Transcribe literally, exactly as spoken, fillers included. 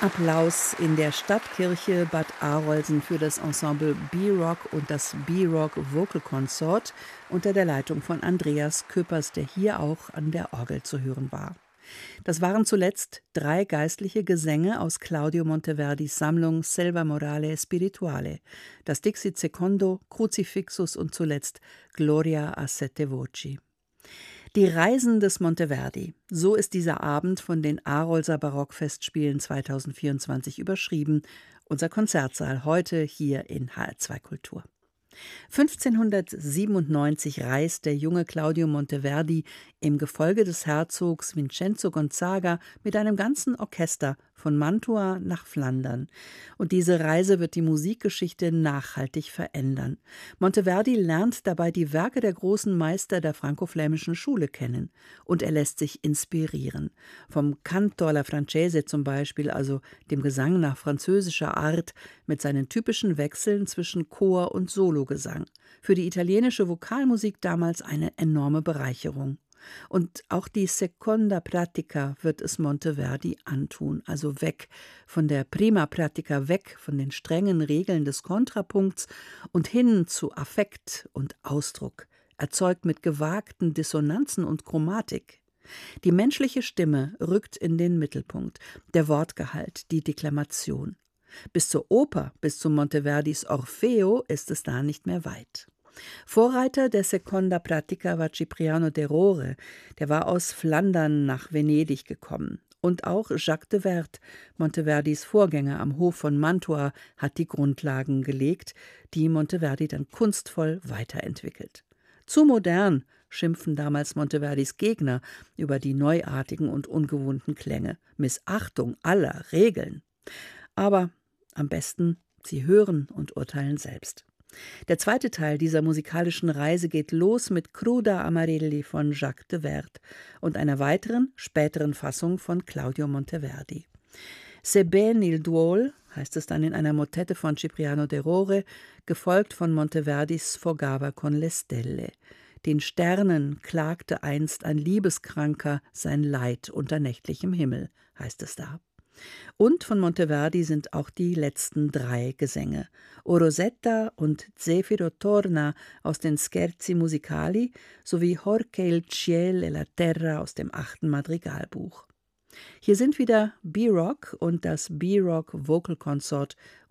Applaus in der Stadtkirche Bad Arolsen für das Ensemble B-Rock und das B-Rock Vocal Consort unter der Leitung von Andreas Küppers, der hier auch an der Orgel zu hören war. Das waren zuletzt drei geistliche Gesänge aus Claudio Monteverdis Sammlung Selva Morale Spirituale, das Dixit Secondo, Crucifixus und zuletzt Gloria a sette voci. Die Reisen des Monteverdi, so ist dieser Abend von den Arolser Barockfestspielen zweitausendvierundzwanzig überschrieben, unser Konzertsaal heute hier in H R zwei Kultur. fünfzehnhundertsiebenundneunzig reist der junge Claudio Monteverdi im Gefolge des Herzogs Vincenzo Gonzaga mit einem ganzen Orchester von Mantua nach Flandern. Und diese Reise wird die Musikgeschichte nachhaltig verändern. Monteverdi lernt dabei die Werke der großen Meister der franco-flämischen Schule kennen. Und er lässt sich inspirieren. Vom Canto alla Francese zum Beispiel, also dem Gesang nach französischer Art, mit seinen typischen Wechseln zwischen Chor und Sologesang. Für die italienische Vokalmusik damals eine enorme Bereicherung. Und auch die Seconda Pratica wird es Monteverdi antun, also weg von der Prima Pratica, weg von den strengen Regeln des Kontrapunkts und hin zu Affekt und Ausdruck, erzeugt mit gewagten Dissonanzen und Chromatik. Die menschliche Stimme rückt in den Mittelpunkt, der Wortgehalt, die Deklamation. Bis zur Oper, bis zu Monteverdis Orfeo ist es da nicht mehr weit. Vorreiter der Seconda Pratica war Cipriano de Rore, der war aus Flandern nach Venedig gekommen. Und auch Jacques de Werd, Monteverdis Vorgänger am Hof von Mantua, hat die Grundlagen gelegt, die Monteverdi dann kunstvoll weiterentwickelt. Zu modern, schimpfen damals Monteverdis Gegner über die neuartigen und ungewohnten Klänge. Missachtung aller Regeln. Aber am besten, Sie hören und urteilen selbst. Der zweite Teil dieser musikalischen Reise geht los mit Cruda Amarilli von Jacques de Werd und einer weiteren, späteren Fassung von Claudio Monteverdi. Se ben il duol, heißt es dann in einer Motette von Cipriano de Rore, gefolgt von Monteverdis Sfogava con le stelle. Den Sternen klagte einst ein Liebeskranker sein Leid unter nächtlichem Himmel, heißt es da. Und von Monteverdi sind auch die letzten drei Gesänge, O Rosetta und Zefiro torna aus den Scherzi musicali sowie Jorge il ciel e la terra aus dem achten Madrigalbuch. Hier sind wieder B-Rock und das B-Rock Vocal Consort